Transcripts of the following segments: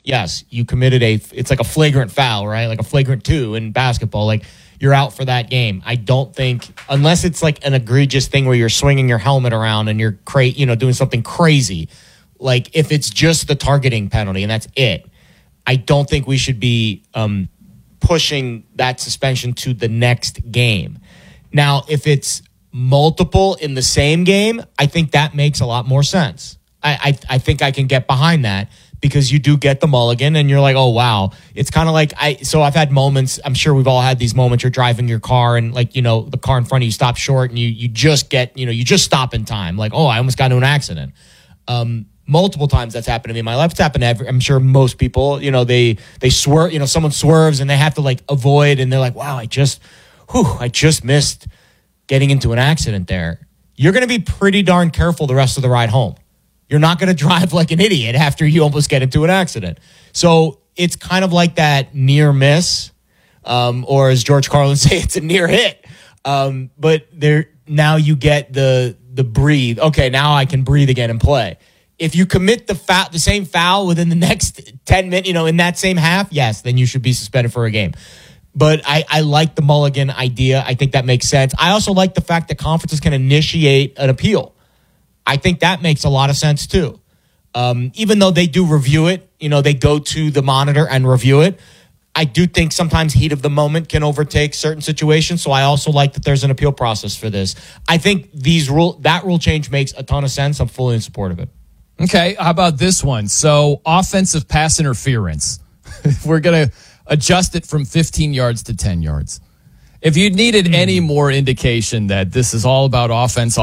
yes, you committed it's like a flagrant foul, right? Like a flagrant 2 in basketball. Like, you're out for that game. I don't think, unless it's like an egregious thing where you're swinging your helmet around and you're doing something crazy. Like, if it's just the targeting penalty and that's it, I don't think we should be pushing that suspension to the next game. Now, if it's multiple in the same game, I think that makes a lot more sense. I think I can get behind that, because you do get the mulligan and you're like, oh, wow. It's kind of like, I've had moments, I'm sure we've all had these moments, you're driving your car and the car in front of you stops short and you just get, you just stop in time. Like, oh, I almost got into an accident. Multiple times that's happened to me in my life. It's happened to I'm sure most people, they swerve, someone swerves and they have to like avoid and they're like, wow, I just missed getting into an accident there. You're going to be pretty darn careful the rest of the ride home. You're not going to drive like an idiot after you almost get into an accident. So it's kind of like that near miss, or as George Carlin say, it's a near hit. But now you get the breathe. Okay, now I can breathe again and play. If you commit the same foul within the next 10 minutes, in that same half, yes, then you should be suspended for a game. But I like the mulligan idea. I think that makes sense. I also like the fact that conferences can initiate an appeal. I think that makes a lot of sense too. Even though they do review it, they go to the monitor and review it. I do think sometimes heat of the moment can overtake certain situations. So I also like that there's an appeal process for this. I think that rule change makes a ton of sense. I'm fully in support of it. Okay, how about this one? So offensive pass interference. We're going to adjust it from 15 yards to 10 yards. If you needed any more indication that this is all about offense,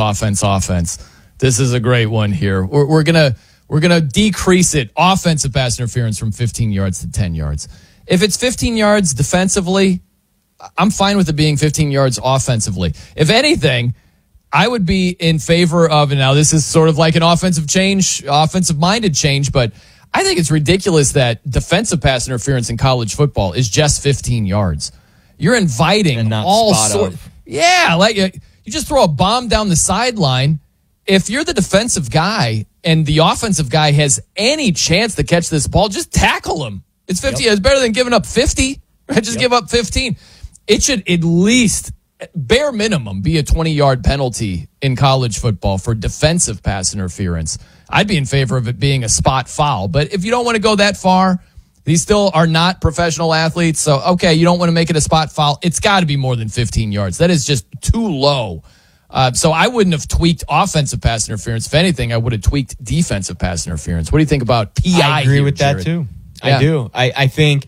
this is a great one here. We're gonna decrease it, offensive pass interference, from 15 yards to 10 yards. If it's 15 yards defensively, I'm fine with it being 15 yards offensively. If anything, I would be in favor of, and now this is sort of like an offensive-minded change, but I think it's ridiculous that defensive pass interference in college football is just 15 yards. You're inviting all sorts. Yeah, like you just throw a bomb down the sideline. If you're the defensive guy and the offensive guy has any chance to catch this ball, just tackle him. It's 50. Yep. It's better than giving up 50. Right? Just give up 15. It should at least, bare minimum, be a 20-yard penalty in college football for defensive pass interference. I'd be in favor of it being a spot foul. But if you don't want to go that far, these still are not professional athletes. So, okay, you don't want to make it a spot foul. It's got to be more than 15 yards. That is just too low. So I wouldn't have tweaked offensive pass interference. If anything, I would have tweaked defensive pass interference. What do you think about PI? I agree with Jared? that too. Yeah. I do. I think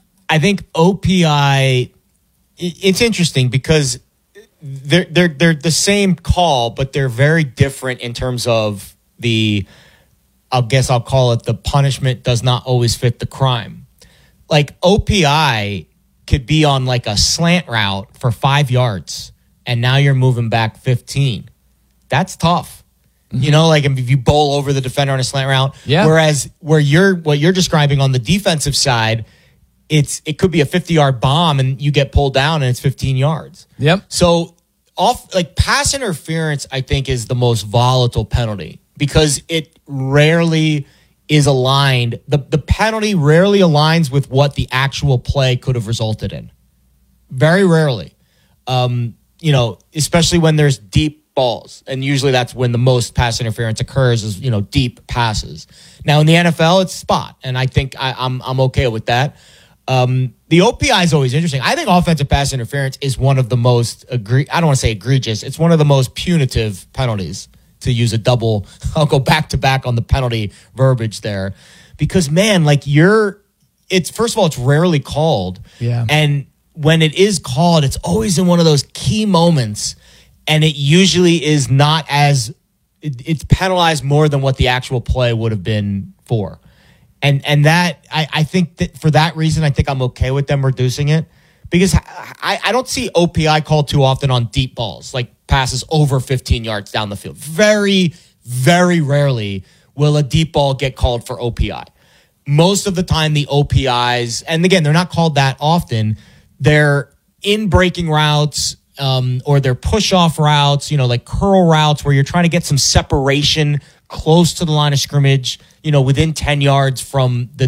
OPI, it's interesting because they're the same call, but they're very different in terms of I'll call it the punishment does not always fit the crime. Like OPI could be on like a slant route for 5 yards and now you're moving back 15. That's tough. Mm-hmm. Like if you bowl over the defender on a slant route. Yeah. Whereas what you're describing on the defensive side, it could be a 50-yard bomb and you get pulled down and it's 15 yards. Yep. So pass interference, I think, is the most volatile penalty because it rarely is aligned. The penalty rarely aligns with what the actual play could have resulted in. Very rarely. Especially when there's deep balls. And usually that's when the most pass interference occurs is, deep passes. Now in the NFL, it's spot. And I think I'm okay with that. The OPI is always interesting. I think offensive pass interference is one of the most, I don't want to say egregious. It's one of the most punitive penalties, to use a double. I'll go back to back on the penalty verbiage there because, man, first of all, it's rarely called. Yeah. And when it is called, it's always in one of those key moments. And it usually is not it's penalized more than what the actual play would have been for. And that, I think that for that reason, I think I'm okay with them reducing it because I don't see OPI called too often on deep balls, like passes over 15 yards down the field. Very, very rarely will a deep ball get called for OPI. Most of the time, the OPIs, and again, they're not called that often, they're in breaking routes, or they're push-off routes, like curl routes where you're trying to get some separation close to the line of scrimmage, within 10 yards from the